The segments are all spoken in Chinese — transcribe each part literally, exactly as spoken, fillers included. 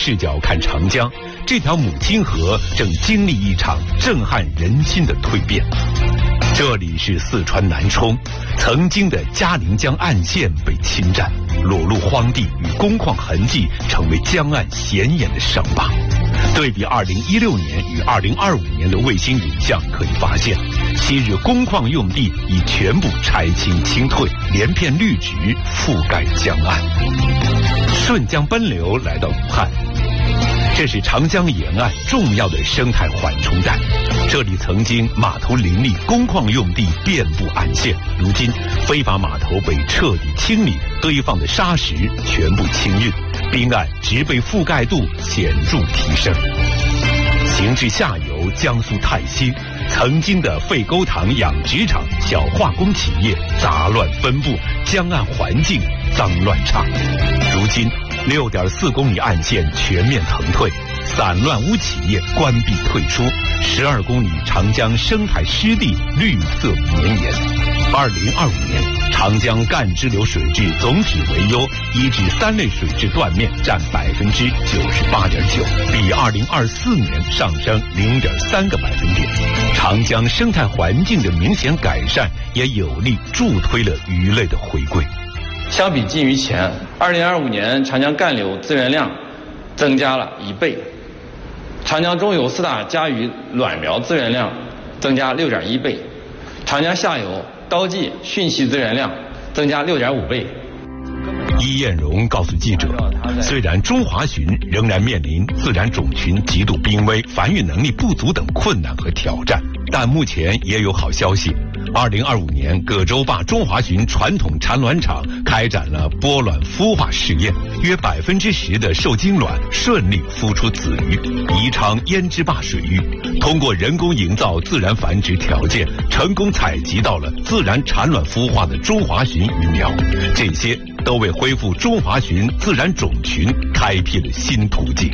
视角看长江，这条母亲河正经历一场震撼人心的蜕变。这里是四川南充，曾经的嘉陵江岸线被侵占，裸露荒地与工矿痕迹成为江岸显眼的伤疤。对比二零一六年与二零二五年的卫星影像，可以发现，昔日工矿用地已全部拆清清退，连片绿植覆盖江岸。顺江奔流来到武汉，这是长江沿岸重要的生态缓冲带，这里曾经码头林立，工矿用地遍布岸线，如今非法码头被彻底清理，堆放的沙石全部清运，滨岸植被覆盖度显著提升。行至下游江苏泰兴，曾经的废沟塘养殖场、小化工企业杂乱分布，江岸环境脏乱差。如今六点四公里岸线全面腾退，散乱污企业关闭退出，十二公里长江生态湿地绿色绵延。二零二五年，长江干支流水质总体为优，一至三类水质断面占百分之九十八点九，比二零二四年上升零点三个百分点。长江生态环境的明显改善，也有力助推了鱼类的回归。 相比禁渔前，二零二五年长江干流资源量增加了一倍，长江中游四大家鱼卵苗资源量增加六点一倍，长江下游刀际汛期资源量增加六点五倍。 伊彦荣告诉记者，虽然中华鲟仍然面临自然种群极度濒危、繁育能力不足等困难和挑战，但目前也有好消息。二零二五年，葛洲坝中华鲟传统产卵场开展了剥卵孵化试验，约百分之十的受精卵顺利孵出子鱼。宜昌胭脂坝水域通过人工营造自然繁殖条件，成功采集到了自然产卵孵化的中华鲟鱼苗，这些都为恢复中华鲟自然种群开辟了新途径。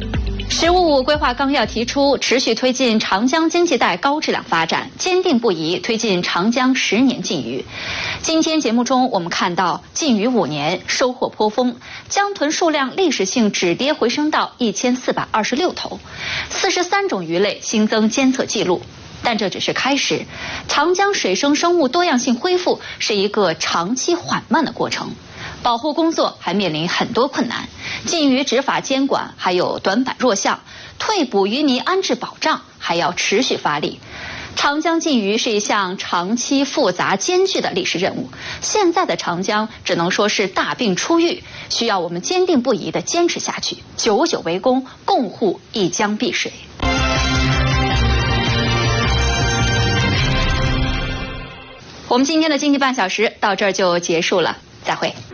“十五五”规划纲要提出，持续推进长江经济带高质量发展，坚定不移推进长江十年禁渔。今天节目中，我们看到禁渔五年收获颇丰，江豚数量历史性止跌回升到一千四百二十六头，四十三种鱼类新增监测记录。但这只是开始，长江水生生物多样性恢复是一个长期缓慢的过程。保护工作还面临很多困难，禁渔执法监管还有短板弱项，退捕渔民安置保障还要持续发力。长江禁渔是一项长期复杂艰巨的历史任务，现在的长江只能说是大病初愈，需要我们坚定不移地坚持下去，久久为功，共护一江碧水。我们今天的经济半小时到这儿就结束了，再会。